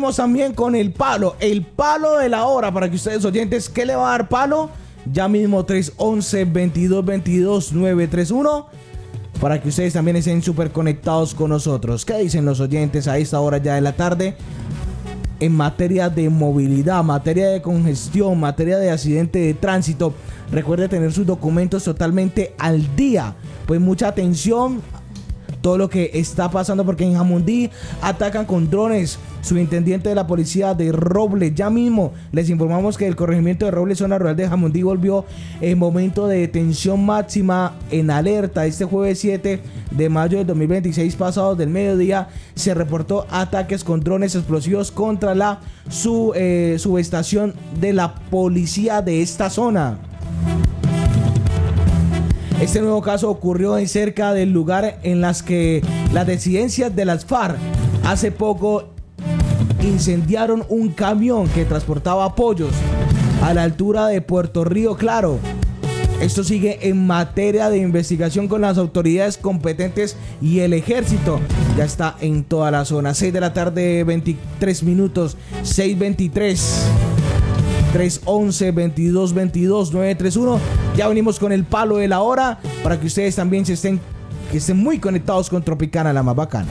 venimos también con el palo de la hora para que ustedes oyentes, ¿qué le va a dar palo? Ya mismo 311-2222-931 para que ustedes también estén súper conectados con nosotros. ¿Qué dicen los oyentes a esta hora ya de la tarde? En materia de movilidad, materia de congestión, materia de accidente de tránsito, recuerde tener sus documentos totalmente al día. Pues mucha atención, todo lo que está pasando, porque en Jamundí atacan con drones. Subintendente de la policía de Roble, ya mismo les informamos que el corregimiento de Roble, zona rural de Jamundí, volvió en momento de tensión máxima en alerta. Este jueves 7 de mayo del 2026, pasados del mediodía, se reportó ataques con drones explosivos contra la subestación de la policía de esta zona. Este nuevo caso ocurrió en cerca del lugar en las que las disidencias de las FARC hace poco incendiaron un camión que transportaba apoyos a la altura de Puerto Río Claro. Esto sigue en materia de investigación con las autoridades competentes y el ejército. Ya está en toda la zona. 6 de la tarde, 23 minutos. 6:23. 311-2222-931. Ya venimos con el palo de la hora para que ustedes también estén muy conectados con Tropicana, la más bacana.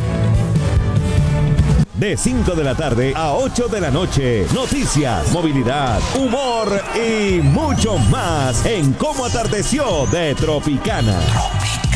De 5 de la tarde a 8 de la noche, noticias, movilidad, humor y mucho más en Cómo Atardeció de Tropicana.